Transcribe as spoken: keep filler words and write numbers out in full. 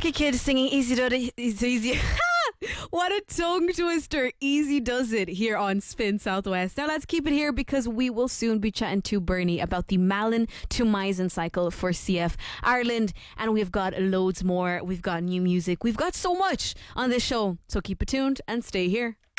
Jackie Kidd singing Easy Does It. Easy. easy. What a tongue twister. Easy does it here on Spin Southwest. Now let's keep it here because we will soon be chatting to Bernie about the Malin to Meissen cycle for C F Ireland. And we've got loads more. We've got new music. We've got so much on this show. So keep it tuned and stay here.